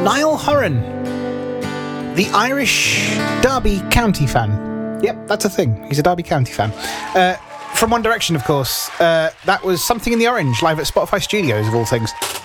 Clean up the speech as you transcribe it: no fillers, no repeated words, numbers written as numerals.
Niall Horan, the Irish Derby County fan. Yep, that's a thing. He's a Derby County fan. From One Direction, of course. That was Something in the Orange, live at Spotify Studios, of all things.